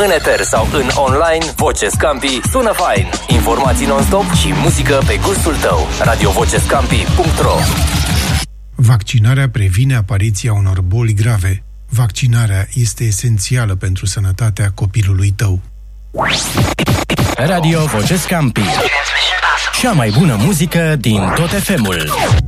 în eter sau în online, Voce Scampi sună fain. Informații non-stop și muzică pe gustul tău. radiovocescampi.ro. Vaccinarea previne apariția unor boli grave. Vaccinarea este esențială pentru sănătatea copilului tău. Radio Voce Scampi. Cea mai bună muzică din tot FM-ul.